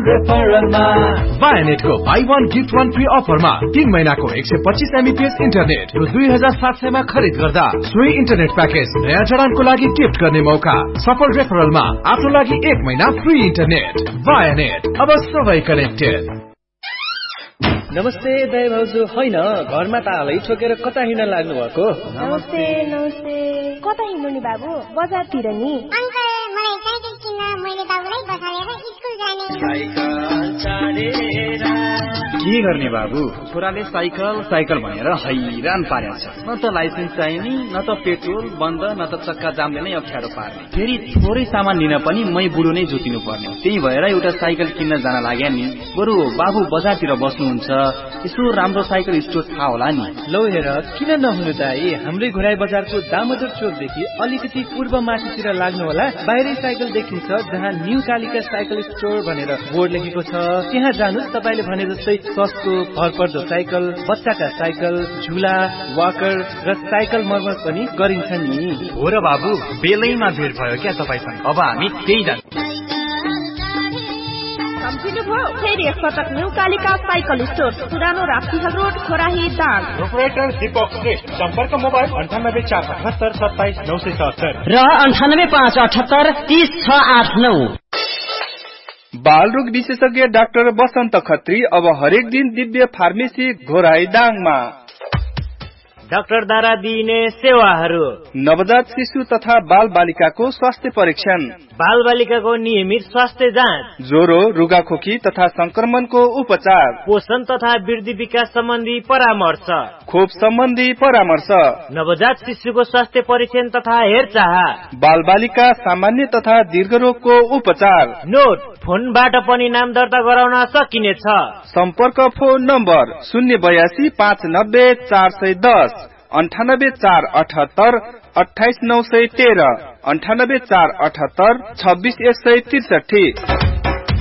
रेफरलमा वायानेट को by 1 gift 1 free अफरमा 3 महिनाको 125 MBPS इन्टरनेट रु 2700 मा खरिद गर्दा सोही इन्टरनेट प्याकेज नयाँ जडानको लागि गिफ्ट गर्ने मौका। सफल रेफरलमा आफ्नो लागि 1 महिना फ्री इन्टरनेट। वायानेट, अब सबै कनेक्टेड। नमस्ते दाइ भाउजू, होइन घरमा तालै ठोकेर कता हिँड्न लाग्नु भएको? नमस्ते नमस्ते। कता हिँड्नु नि बाबु? बजारतिर नि। अंकल मलाई साइकल किन्न, मैले बाबुलाई बसालेर स्कुल जाने। साइकल चढेर के गर्ने बाबु? छोराले साइकल साइकल भनेर हैरान पारेको छ। न त लाइसेन्स चाहिने, न त पेट्रोल बन्द, न त चक्का जामले नै अप्ठ्यारो पार्ने। फेरि थोरै सामान लिन पनि मै बुढो नै जोतिनु पर्ने। त्यही भएर एउटा साइकल किन्न जान लाग्या नि। बरु बाबु बजारतिर बस्नुहुन्छ, यसो राम्रो साइकल स्टोर थाहा होला नि। लौ हेर, किन नहुनु दाइ? हाम्रै घोराई बजारको दामोदर चोकदेखि अलिकति पूर्व माथितिर लाग्नु होला। बाहिरै साइकल देखिन्छ, जहाँ न्यू कालिका साइकल स्टोर भनेर बोर्ड लेखेको छ। त्यहाँ जानुस्, तपाईले भने जस्तै सस्तो भरपर्दो साइकल, बच्चाका साइकल, झुला, वाकर र साइकल मर्मत पनि गरिन्छ नि। हो र बाबु, बेलैमा भेट भयो क्या तपाईसँग। अब हामी त्यही जान्छौँ। फेरि एकपटक न्यू कालिका साइकल स्टोर, पुरानो राप्तीहल रोड, खोराही दाङ। प्रोपराइटर दीपक श्रेष्ठ। सम्पर्क मोबाइल 984778 27977 र 9858830689। बाल रोग विशेषज्ञ डाक्टर बसन्त खत्री अब हरेक दिन दिव्य फार्मेसी घोराई दाङमा। डाक्टर द्वारा दिइने सेवाहरू: नवजात शिशु तथा बाल बालिकाको स्वास्थ्य परीक्षण, बाल बालिकाको नियमित स्वास्थ्य जाँच, ज्वरो, रुगाखोकी तथा संक्रमणको उपचार, पोषण तथा वृद्धि विकास सम्बन्धी परामर्श, खोप सम्बन्धी परामर्श, नवजात शिशुको स्वास्थ्य परीक्षण तथा हेरचाह, बाल बालिका सामान्य तथा दीर्घ रोगको उपचार। नोट, फोनबाट पनि नाम दर्ता गराउन सकिनेछ। सम्पर्क फोन नम्बर 082 590 410, 98 478 28 913, 98 478 26 163।